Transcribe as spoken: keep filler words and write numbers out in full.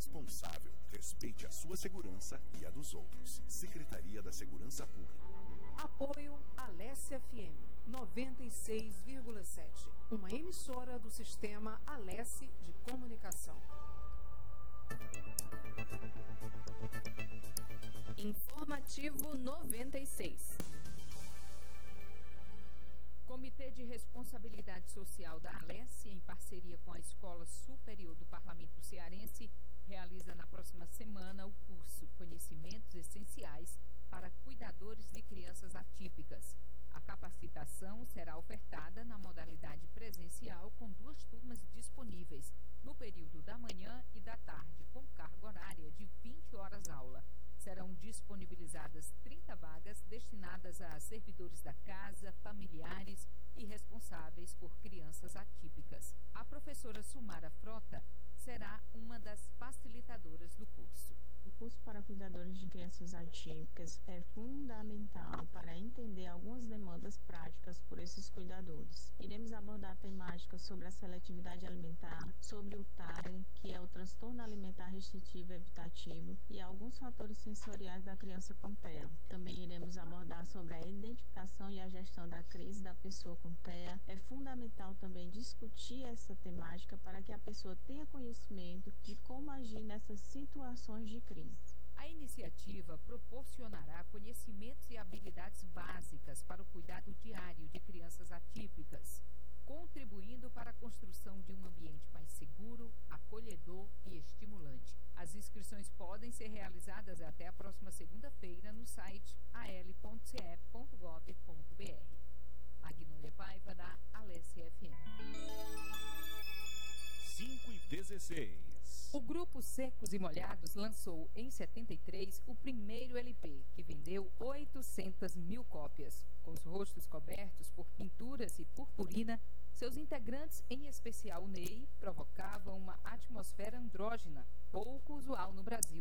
responsável. Respeite a sua segurança e a dos outros. Secretaria da Segurança Pública. Apoio Alesse F M noventa e seis vírgula sete, uma emissora do sistema Alesse de comunicação. Informativo noventa e seis. Comitê de Responsabilidade Social da Alesse, em parceria com a Escola Superior do Parlamento Cearense, realiza na próxima semana o curso Conhecimentos Essenciais para Cuidadores de Crianças Atípicas. A capacitação será ofertada na modalidade presencial com duas turmas disponíveis, no período da manhã e da tarde, com carga horária de vinte horas aula. Serão disponibilizadas trinta vagas destinadas a servidores da casa, familiares e responsáveis por crianças atípicas. A professora Sumara Frota será uma das facilitadoras do curso. O curso para cuidadores de crianças atípicas é fundamental para entender algumas demandas práticas por esses cuidadores. Iremos abordar temáticas sobre a seletividade alimentar, sobre o T A R, que é o transtorno alimentar restritivo evitativo, e alguns fatores sensoriais da criança com T E A. Também iremos abordar sobre a identificação e a gestão da crise da pessoa com T E A. É fundamental também discutir essa temática para que a pessoa tenha conhecimento de como agir nessas situações de crise. A iniciativa proporcionará conhecimentos e habilidades básicas para o cuidado diário de crianças atípicas, contribuindo para a construção de um ambiente mais seguro, acolhedor e estimulante. As inscrições podem ser realizadas até a próxima segunda-feira no site a l ponto c e p ponto gov ponto b r. Magnólia Paiva, da Alesse F M. cinco e dezesseis. O Grupo Secos e Molhados lançou em setenta e três o primeiro L P, que vendeu oitocentas mil cópias. Com os rostos cobertos por pinturas e purpurina, seus integrantes, em especial o Ney, provocavam uma atmosfera andrógina, pouco usual no Brasil.